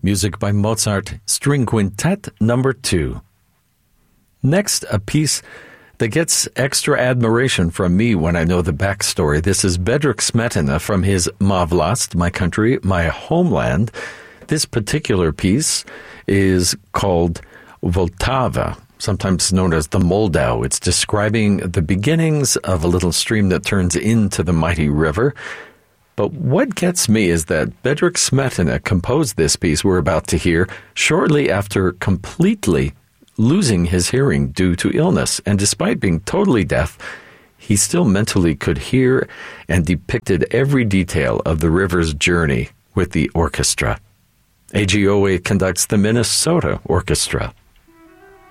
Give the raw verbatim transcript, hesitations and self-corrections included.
Music by Mozart, String Quintet number two. Next, a piece that gets extra admiration from me when I know the backstory. This is Bedřich Smetana from his Ma Vlast, My Country, My Homeland. This particular piece is called Vltava, sometimes known as the Moldau. It's describing the beginnings of a little stream that turns into the mighty river. But what gets me is that Bedřich Smetana composed this piece we're about to hear shortly after completely losing his hearing due to illness. And despite being totally deaf, he still mentally could hear and depicted every detail of the river's journey with the orchestra. A G O A conducts the Minnesota Orchestra.